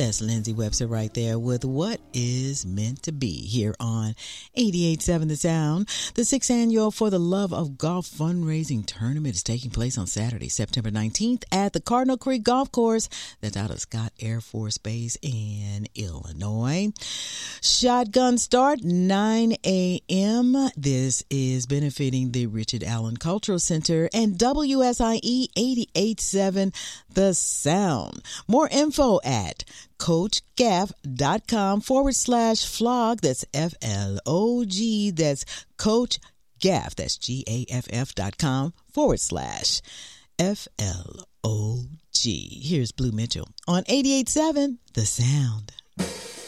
That's Lindsay Webster right there with What Is Meant to Be here on 88.7 The Sound. The 6th annual For the Love of Golf fundraising tournament is taking place on Saturday, September 19th at the Cardinal Creek Golf Course. That's out of Scott Air Force Base in Illinois. Shotgun start 9 a.m. This is benefiting the Richard Allen Cultural Center and WSIE 88.7 The Sound. More info at coachgaff.com/flog. That's FLOG. That's Coach Gaff. That's GAFF.com/FLOG. Here's Blue Mitchell on 88.7 The Sound.